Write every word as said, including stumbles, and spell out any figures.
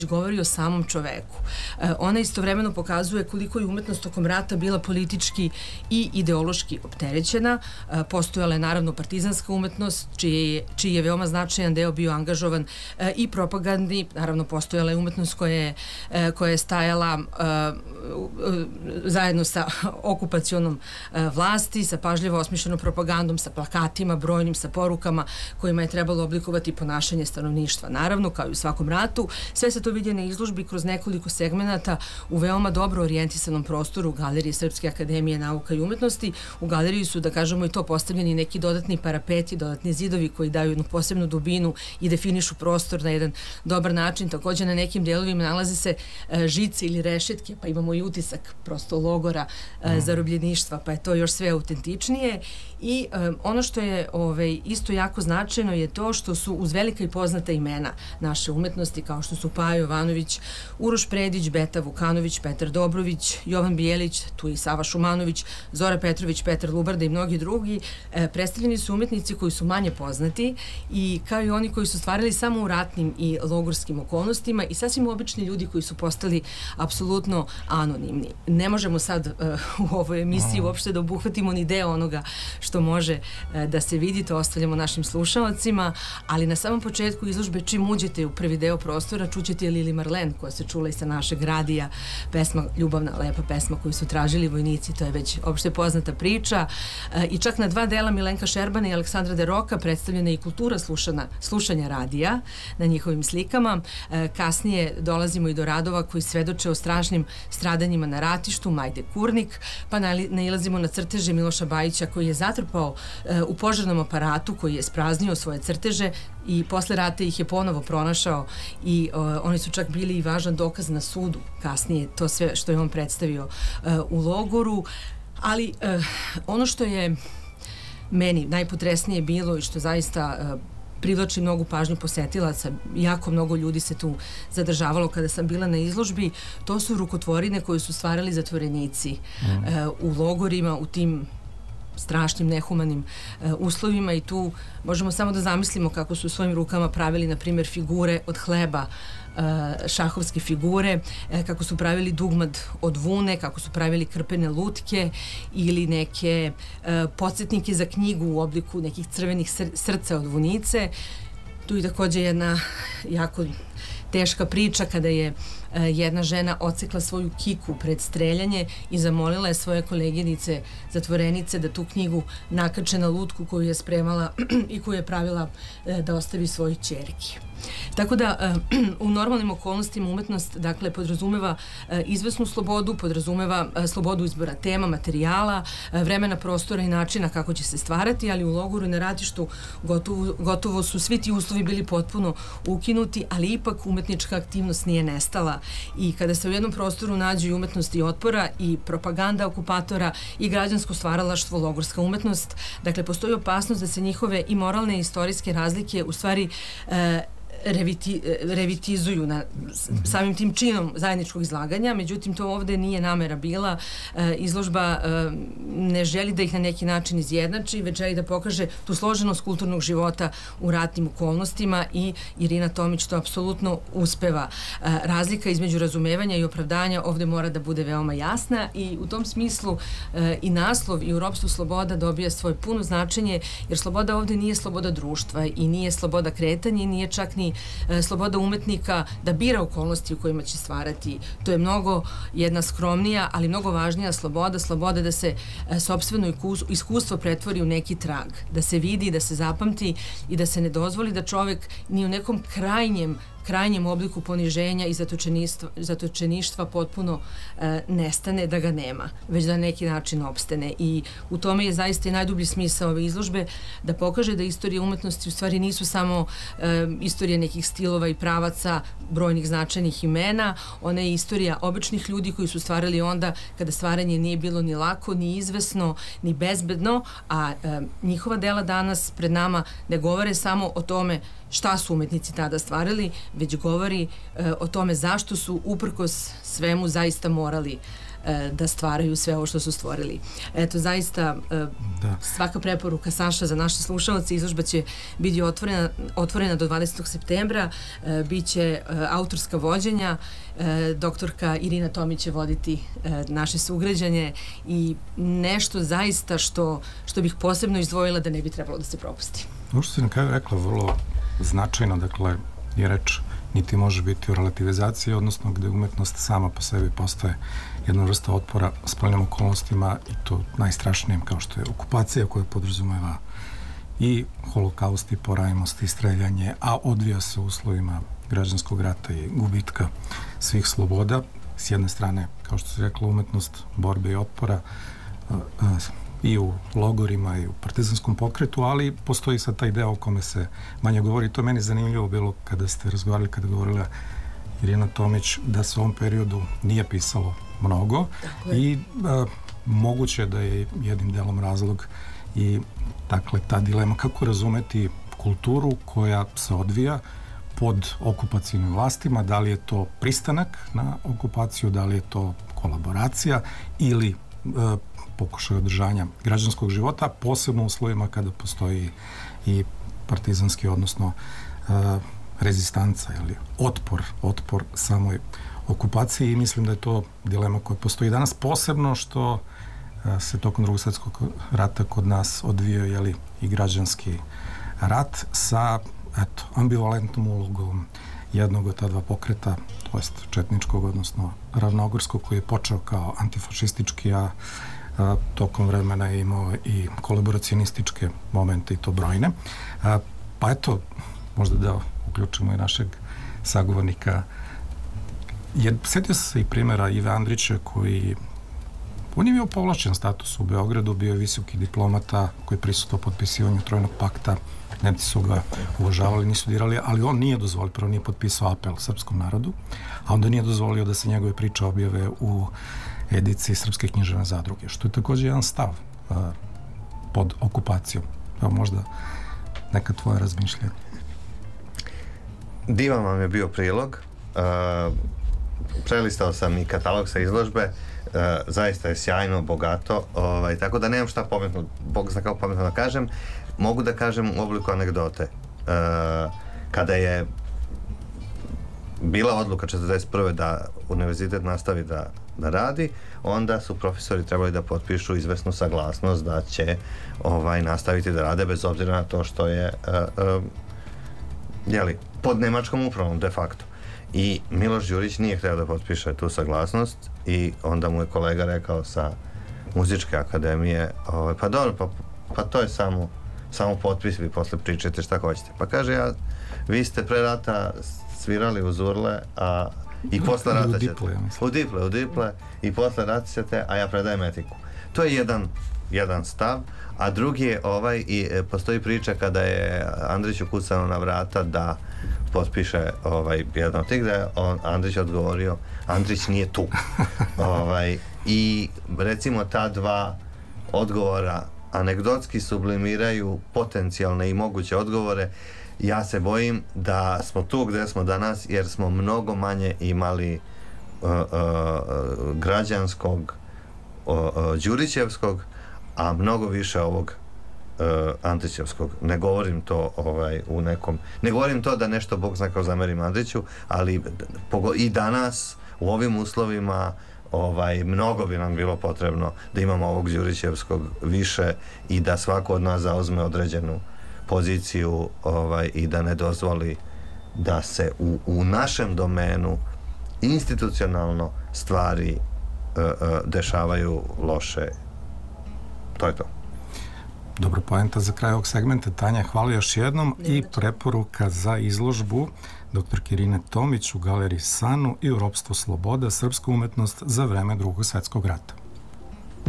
govori o samom čoveku. Ona istovremeno pokazuje koliko je umetnost tokom rata bila politički i ideološki opterećena. Postojala je naravno partizanska umetnost, čiji je, čiji je veoma značajan deo bio angažovan i propagandni. Naravno, postojala je umetnost koja je, koja je stajala zajedno sa okupacionom vlasti, sa pažljivo osmišljenom propagandom, sa plakatima brojnim, sa porukama kojima je trebalo oblikovati ponašanje stanovništva. Naravno, kao i u svakom ratu, sve se to vidje na izložbi kroz nekoliko segmenata u veoma dobro orijentisanom prostoru u Galeriji Srpske akademije nauka i umetnosti. U galeriji su, da kažemo i to, postavljeni neki dodatni parapeti, dodatni zidovi koji daju jednu posebnu dubinu i definišu prostor na jedan dobar način. Takođe, na nekim delovima nalaze se žice ili rešetke, pa imamo i utisak prosto logora zarobljeništva, pa je to još sve autentičnije. I ono što je isto jako značajno je to što su uz velika i poznata imena naše umetnosti, kao što su Pajo Jovanović, Uroš Predić, Beta Vukanović, Petar Dobrović, Jovan Bijelić, tu i Sava Šumanović, Zora Petrović, Petar Lubarda i mnogi drugi. Predstavljeni su umetnici koji su manje poznati i kao i oni koji su stvarali samo u ratnim i logorskim okolnostima i sasvim obični ljudi koji su postali apsolutno anonimni. Ne možemo sad u ovoj emisiji uopšte da obuhvatimo ni deo onoga što može da se vidi, to ostavljamo našim slušalcima, ali na samom početku izložbe, čim uđete u prvi deo prostora, čućete Lili Marlen, koja se čula i sa našeg radija, pesma, ljubavna, lepa pesma koju su tražili vojnici, to je već opšte poznata priča. I čak na dva dela Milenka Šerbana i Aleksandra Deroka predstavljena je i kultura slušana, slušanja radija na njihovim slikama. Kasnije dolazimo i do radova koji svedoče o strašnim stradanjima na ratištu, Majde Kurnik, pa nailazimo na crteže Miloša Bajića koji je zatrpao u požarnom aparatu, koji je spraznio svoje crteže i posle rata ih je ponovo pronašao i uh, oni su čak bili i važan dokaz na sudu kasnije, to sve što je on predstavio uh, u logoru. Ali uh, ono što je meni najpotresnije bilo i što zaista uh, privlači mnogu pažnju posetilaca, jako mnogo ljudi se tu zadržavalo kada sam bila na izložbi, to su rukotvorine koje su stvarali zatvorenici mm. uh, u logorima, u tim strašnim, nehumanim uh, uslovima i tu možemo samo da zamislimo kako su svojim rukama pravili, na primjer, figure od hleba, uh, šahovske figure, uh, kako su pravili dugmad od vune, kako su pravili krpene lutke ili neke uh, podsjetnike za knjigu u obliku nekih crvenih sr srca od vunice. Tu je takođe jedna jako teška priča kada je jedna žena odsekla svoju kiku pred streljanje i zamolila je svoje koleginice zatvorenice da tu knjigu nakače na lutku koju je spremala i koju je pravila da ostavi svojoj ćerki. Tako da u normalnim okolnostima umetnost, dakle, podrazumeva izvesnu slobodu, podrazumeva slobodu izbora tema, materijala, vremena, prostora i načina kako će se stvarati, ali u logoru i na ratištu gotovo, gotovo su svi ti uslovi bili potpuno ukinuti, ali ipak umetnička aktivnost nije nestala i kada se u jednom prostoru nađu i umetnost i otpora i propaganda okupatora i građansko stvaralaštvo, logorska umetnost, dakle, postoji opasnost da se njihove i moralne i istorijske razlike u stvari e, Reviti, revitizuju na samim tim činom zajedničkog izlaganja, međutim to ovde nije namera bila. E, izložba e, ne želi da ih na neki način izjednači, već želi da pokaže tu složenost kulturnog života u ratnim okolnostima i Irina Tomić to apsolutno uspeva. E, razlika između razumevanja i opravdanja ovde mora da bude veoma jasna i u tom smislu e, i naslov i u ropstvu sloboda dobija svoje puno značenje, jer sloboda ovde nije sloboda društva i nije sloboda kretanja i nije čak ni sloboda umetnika da bira okolnosti u kojima će stvarati. To je mnogo jedna skromnija, ali mnogo važnija sloboda, sloboda da se sopstveno iskustvo pretvori u neki trag, da se vidi, da se zapamti i da se ne dozvoli da čovek ni u nekom krajnjem krajnjem obliku poniženja i zatočeništva, zatočeništva potpuno e, nestane, da ga nema, već da na neki način opstane. I u tome je zaista i najdublji smisao ove izložbe, da pokaže da istorije umetnosti u stvari nisu samo e, istorija nekih stilova i pravaca, brojnih značajnih imena, ona je istorija običnih ljudi koji su stvarali onda kada stvaranje nije bilo ni lako, ni izvesno, ni bezbedno, a e, njihova dela danas pred nama ne govore samo o tome šta su umetnici tada stvarali, već govori e, o tome zašto su uprkos svemu zaista morali da stvaraju sve ovo što su stvorili. Eto, zaista da. Svaka preporuka, Saša, za naše slušalce. Izložba će biti otvorena, otvorena do dvadesetog septembra, biće autorska vođenja, doktorka Irina Tomić će voditi naše sugrađanje i nešto zaista što, što bih posebno izdvojila da ne bi trebalo da se propusti. Ovo što si na kraju rekla, vrlo značajno, dakle, je reč niti može biti u relativizaciji, odnosno gde umetnost sama po sebi postaje jedna vrsta otpora spoljnim okolnostima i to najstrašnijim kao što je okupacija koja podrazumeva i holokaust i porajmost i streljanje, a odvija se u uslovima građanskog rata i gubitka svih sloboda. S jedne strane, kao što se rekla, umetnost borbe i otpora i u logorima i u partizanskom pokretu, ali postoji sad taj deo o kome se manje govori. To je meni zanimljivo bilo kada ste razgovarali, kada govorila Irina Tomić, da se u ovom periodu nije pisalo mnogo i a, moguće da je jednim delom razlog i dakle ta dilema kako razumeti kulturu koja se odvija pod okupacijnim vlastima, da li je to pristanak na okupaciju, da li je to kolaboracija ili a, pokušaj održanja građanskog života, posebno u uslovima kada postoji i partizanski, odnosno a, rezistanca ili otpor, otpor samoj okupaciji i mislim da je to dilema koja postoji danas, posebno što a, se tokom Drugog svjetskog rata kod nas odvijao jeli, i građanski rat sa eto, ambivalentnom ulogom jednog od ta dva pokreta, to jest četničkog, odnosno ravnogorskog, koji je počeo kao antifašistički, a, a tokom vremena je imao i kolaboracionističke momente i to brojne. A, pa eto, možda da uključimo i našeg sagovornika. Jer sjetio se i primjera Ive Andrića koji, on je bio povlačen status u Beogradu, bio je visoki diplomata koji je prisutuo potpisivanju Trojnog pakta, Nemci su ga uvažavali, nisu dirali, ali on nije dozvolio, prvo nije potpisao apel srpskom narodu, a onda nije dozvolio da se njegove priče objave u ediciji Srpske književne zadruge, što je također jedan stav uh, pod okupacijom. Evo možda neka tvoja razmišljanja. Divan vam je bio prilog. Uh, prelistao sam i katalog sa izložbe. Uh, zaista je sjajno, bogato. Ovaj, tako da nemam šta pametno, Bog zna kao pametno da kažem. Mogu da kažem u obliku anegdote. Uh, kada je bila odluka četrdeset prve da univerzitet nastavi da, da radi, onda su profesori trebali da potpišu izvesnu saglasnost da će ovaj, nastaviti da rade bez obzira na to što je uh, uh, jeli, pod nemačkom upravom de facto. I Miloš Đurić nije htio da potpiše tu saglasnost i onda mu je kolega rekao sa muzičke akademije, ovaj, pa dobro, pa, pa to je samo samo potpis, vi posle pričate šta hoćete. Pa kaže, ja, vi ste pre rata svirali uz urle, a i posle rata ćete. U diple, u diple, i posle rata ćete, a ja predajem etiku. To je jedan, jedan stav, a drugi je ovaj, i e, postoji priča kada je Andriću kucano na vrata da potpiše ovaj, jedan od tih, da je on, Andrić odgovorio, Andrić nije tu. ovaj, I recimo ta dva odgovora anegdotski sublimiraju potencijalne i moguće odgovore. Ja se bojim da smo tu gde smo danas jer smo mnogo manje imali uh, uh, građanskog uh, uh, Đurićevskog, a mnogo više ovog uh, Andrićevskog. Ne govorim to ovaj, u nekom... Ne govorim to da nešto Bog zna kao zamerim Andriću, ali pogo, i danas u ovim uslovima ovaj, mnogo bi nam bilo potrebno da imamo ovog Đurićevskog više i da svako od nas zauzme određenu poziciju ovaj, i da ne dozvoli da se u, u našem domenu institucionalno stvari uh, uh, dešavaju loše. To je to. Dobro, poenta za kraj ovog segmenta. Tanja, hvala još jednom i preporuka za izložbu doktor Irine Tomić u galeriji Sanu i u Ropstvo sloboda, srpska umetnost za vreme Drugog svjetskog rata.